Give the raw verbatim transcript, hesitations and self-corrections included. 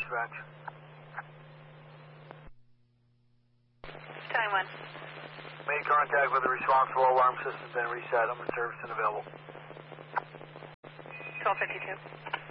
dispatch. twenty-one. Made contact with the responsible alarm system, been reset. I'm in service and available. twelve fifty-two.